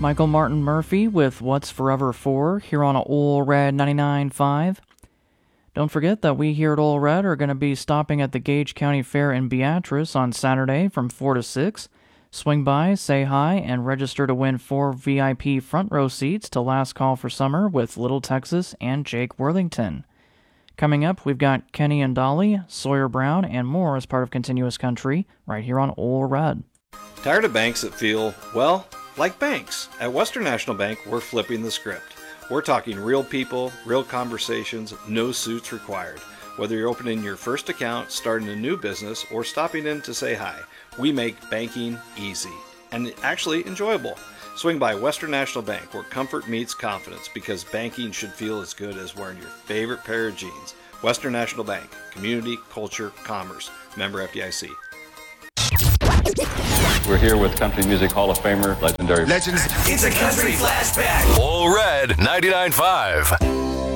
Michael Martin Murphy with What's Forever For here on Ole Red 99.5. Don't forget that we here at Ole Red are going to be stopping at the Gage County Fair in Beatrice on Saturday from 4 to 6. Swing by, say hi, and register to win 4 VIP front row seats to Last Call for Summer with Little Texas and Jake Worthington. Coming up, we've got Kenny and Dolly, Sawyer Brown, and more as part of Continuous Country right here on Ole Red. Tired of banks that feel, well, like banks? At Western National Bank, we're flipping the script. We're talking real people, real conversations, no suits required. Whether you're opening your first account, starting a new business, or stopping in to say hi, we make banking easy and actually enjoyable. Swing by Western National Bank, where comfort meets confidence, because banking should feel as good as wearing your favorite pair of jeans. Western National Bank, community, culture, commerce. Member FDIC. We're here with Country Music Hall of Famer, legendary Legends. It's a country flashback. Ole Red 99.5.